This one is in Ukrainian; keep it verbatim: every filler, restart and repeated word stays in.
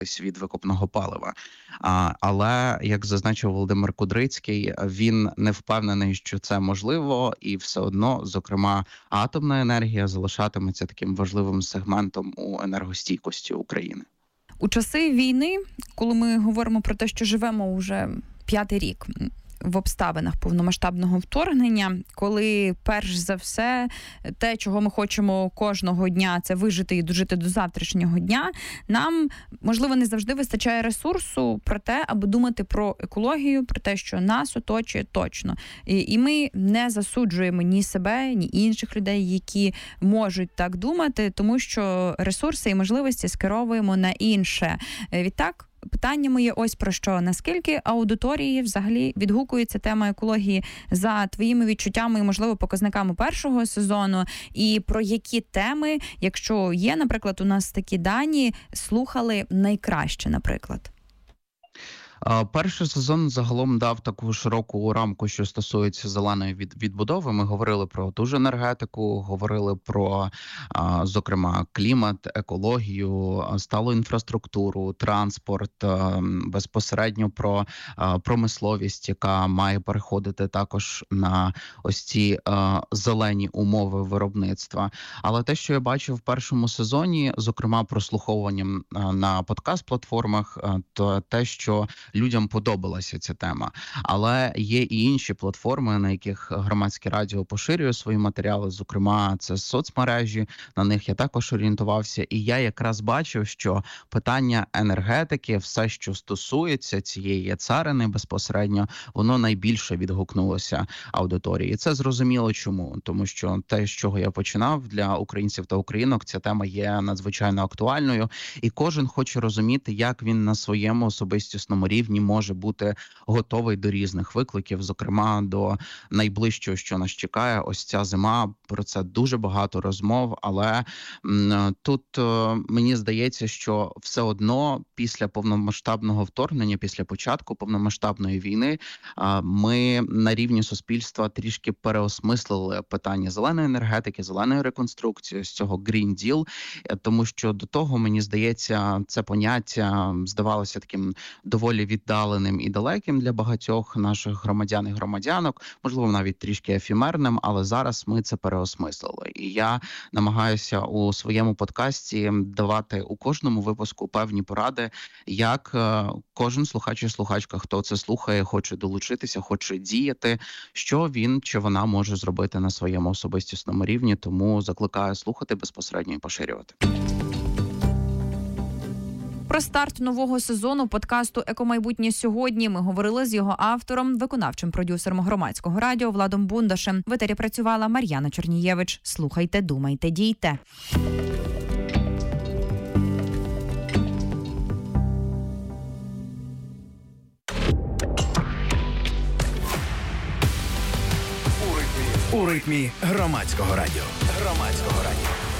від викопного палива. А, але, як зазначив Володимир Кудрицький, він не впевнений, що це можливо, і все одно, зокрема, атомна енергія залишатиметься таким важливим сегментом у енергостійкості України. У часи війни, коли ми говоримо про те, що живемо вже п'ятий рік в обставинах повномасштабного вторгнення, коли перш за все те, чого ми хочемо кожного дня, це вижити і дожити до завтрашнього дня, нам, можливо, не завжди вистачає ресурсу про те, аби думати про екологію, про те, що нас оточує точно. І, і ми не засуджуємо ні себе, ні інших людей, які можуть так думати, тому що ресурси і можливості скеровуємо на інше. Відтак, питання моє ось про що. Наскільки аудиторії взагалі відгукується тема екології за твоїми відчуттями і, можливо, показниками першого сезону? І про які теми, якщо є, наприклад, у нас такі дані, слухали найкраще, наприклад? Перший сезон загалом дав таку широку рамку, що стосується зеленої від, відбудови. Ми говорили про ту ж енергетику, говорили про, зокрема, клімат, екологію, сталу інфраструктуру, транспорт, безпосередньо про промисловість, яка має переходити також на ось ці зелені умови виробництва. Але те, що я бачив в першому сезоні, зокрема, прослуховуванням на подкаст-платформах, то те, що людям подобалася ця тема. Але є і інші платформи, на яких громадське радіо поширює свої матеріали, зокрема, це соцмережі, на них я також орієнтувався, і я якраз бачив, що питання енергетики, все, що стосується цієї царини безпосередньо, воно найбільше відгукнулося аудиторії. І це зрозуміло чому, тому що те, з чого я починав, для українців та українок ця тема є надзвичайно актуальною, і кожен хоче розуміти, як він на своєму особистісному рівні може бути готовий до різних викликів, зокрема до найближчого, що нас чекає, ось ця зима. Про це дуже багато розмов, але м, тут е, мені здається, що все одно після повномасштабного вторгнення, після початку повномасштабної війни, е, ми на рівні суспільства трішки переосмислили питання зеленої енергетики, зеленої реконструкції, з цього Green Deal, е, тому що до того, мені здається, це поняття здавалося таким доволі віддаленим і далеким для багатьох наших громадян і громадянок, можливо, навіть трішки ефемерним, але зараз ми це переосмислили. І я намагаюся у своєму подкасті давати у кожному випуску певні поради, як кожен слухач і слухачка, хто це слухає, хоче долучитися, хоче діяти, що він чи вона може зробити на своєму особистісному рівні, тому закликаю слухати безпосередньо і поширювати. Про старт нового сезону подкасту «Екомайбутнє сьогодні» ми говорили з його автором, виконавчим продюсером громадського радіо Владом Бундашем. В етері працювала Мар'яна Чернієвич. Слухайте, думайте, дійте. У ритмі громадського радіо. Громадського радіо.